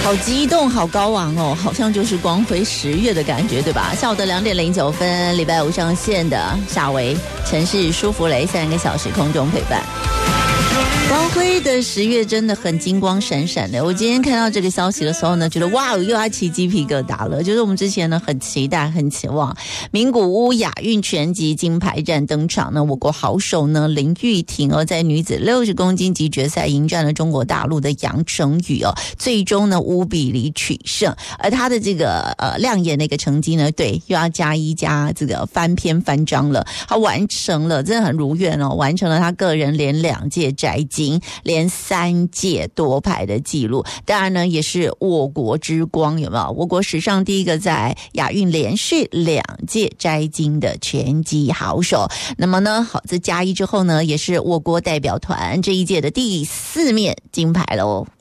好激动，好高昂哦，好像就是光辉10月的感觉，对吧？下午的2点09分，礼拜五上线的夏薇、城市舒芙蕾3个小时空中陪伴。光辉的10月真的很金光闪闪的。我今天看到这个消息的时候呢，觉得哇，又要起鸡皮疙瘩了。就是我们之前呢很期待、很期望名古屋亚运拳击金牌战登场呢，我国好手呢林玉婷在女子60公斤级决赛迎战了中国大陆的杨程宇最终呢5比0取胜。而他的这个亮眼的一个成绩呢，对，又要加1加这个翻篇翻章了。他完成了，真的很如愿完成了他个人连2届摘金，连3届夺牌的记录。当然呢，也是我国之光，有没有？我国史上第一个在亚运连续2届摘金的拳击好手。那么呢，好，这加1之后呢，也是我国代表团这一届的第4面金牌喽。